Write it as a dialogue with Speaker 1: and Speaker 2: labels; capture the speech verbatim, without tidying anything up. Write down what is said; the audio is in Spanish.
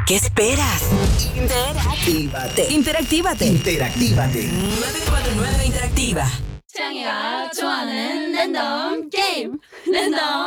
Speaker 1: ¿Qué esperas?
Speaker 2: Interactívate.
Speaker 1: Interactívate.
Speaker 2: Interactívate.
Speaker 1: nueve cuatro nueve Interactiva.
Speaker 3: 창이가 좋아하는 랜덤 게임 랜덤